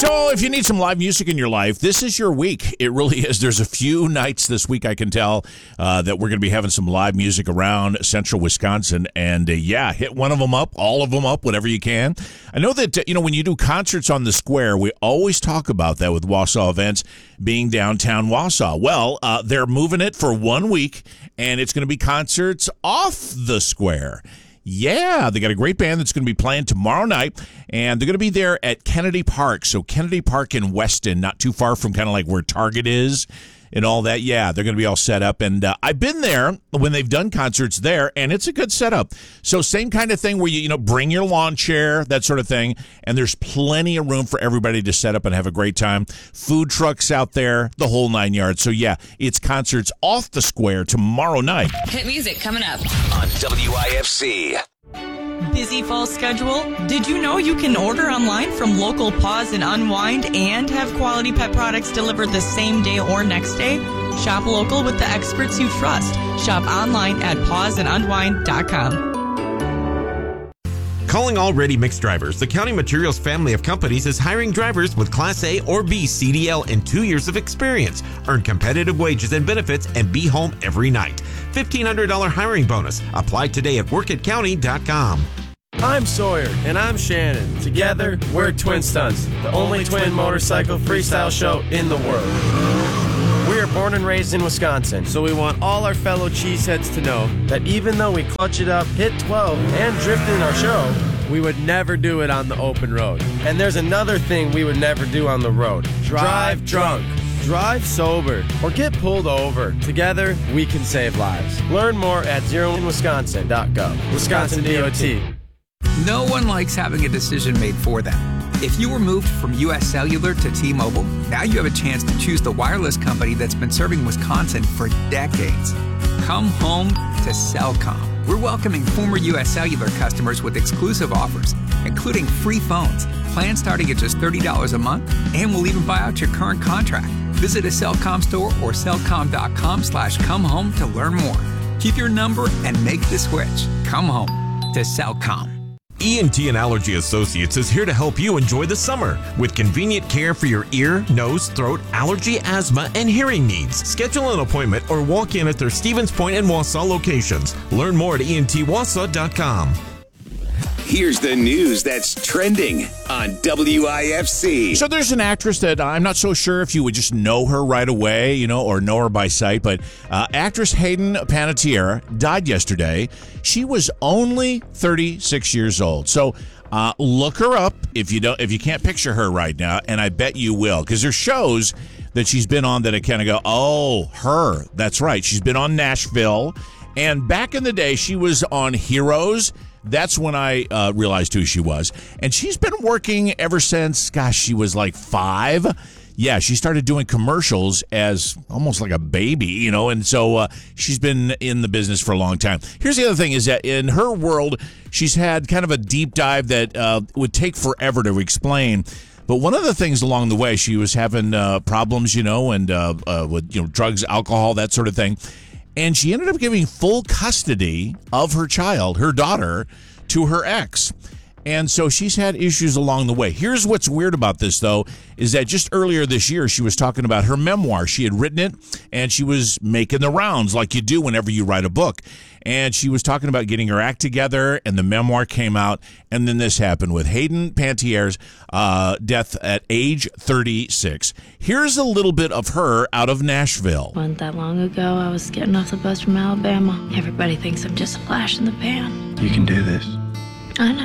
So if you need some live music in your life, this is your week. It really is. There's a few nights this week I can tell that we're going to be having some live music around central Wisconsin. And hit one of them up, all of them up, whatever you can. I know that, when you do concerts on the square, we always talk about that with Wausau Events being downtown Wausau. Well, they're moving it for 1 week, and it's going to be concerts off the square. Yeah, they got a great band that's going to be playing tomorrow night, and they're going to be there at Kennedy Park. So Kennedy Park in Weston, not too far from kind of like where Target is and all that. Yeah, they're going to be all set up. And I've been there when they've done concerts there, and it's a good setup. So same kind of thing where you bring your lawn chair, that sort of thing, and there's plenty of room for everybody to set up and have a great time. Food trucks out there, the whole 9 yards. So yeah, it's concerts off the square tomorrow night. Hit music coming up on WIFC. Busy fall schedule? Did you know you can order online from local Pause and Unwind and have quality pet products delivered the same day or next day? Shop local with the experts you trust. Shop online at pauseandunwind.com. Calling all ready mix drivers, the County Materials family of companies is hiring drivers with Class A or B CDL and 2 years of experience. Earn competitive wages and benefits and be home every night. $1,500 hiring bonus. Apply today at workatcounty.com. I'm Sawyer, and I'm Shannon. Together, we're Twin Stunts, the only twin motorcycle freestyle show in the world. We are born and raised in Wisconsin, so we want all our fellow cheeseheads to know that even though we clutch it up, hit 12, and drift in our show, we would never do it on the open road. And there's another thing we would never do on the road. Drive drunk. Drive sober or get pulled over. Together, we can save lives. Learn more at zeroinwisconsin.gov. Wisconsin DOT. No one likes having a decision made for them. If you were moved from U.S. Cellular to T-Mobile, now you have a chance to choose the wireless company that's been serving Wisconsin for decades. Come home to Cellcom. We're welcoming former U.S. Cellular customers with exclusive offers, including free phones, plans starting at just $30 a month, and we'll even buy out your current contract. Visit a Cellcom store or cellcom.com/comehome to learn more. Keep your number and make the switch. Come home to Cellcom. ENT and Allergy Associates is here to help you enjoy the summer with convenient care for your ear, nose, throat, allergy, asthma, and hearing needs. Schedule an appointment or walk in at their Stevens Point and Wausau locations. Learn more at entwausau.com. Here's the news that's trending on WIFC. So there's an actress that I'm not so sure if you would just know her right away, or know her by sight, but actress Hayden Panettiere died yesterday. She was only 36 years old. So look her up if you can't picture her right now, and I bet you will, because there's shows that she's been on that I kind of go, oh, her. That's right. She's been on Nashville, and back in the day, she was on Heroes. That's when I realized who she was. And she's been working ever since, she was like 5. Yeah, she started doing commercials as almost like a baby, and so she's been in the business for a long time. Here's the other thing is that in her world, she's had kind of a deep dive that would take forever to explain. But one of the things along the way, she was having problems, and with drugs, alcohol, that sort of thing. And she ended up giving full custody of her child, her daughter, to her ex. And so she's had issues along the way. Here's what's weird about this, though, is that just earlier this year, she was talking about her memoir. She had written it, and she was making the rounds like you do whenever you write a book. And she was talking about getting her act together, and the memoir came out, and then this happened with Hayden Panettiere's death at age 36. Here's a little bit of her out of Nashville. Wasn't that long ago, I was getting off the bus from Alabama. Everybody thinks I'm just a flash in the pan. You can do this. I know.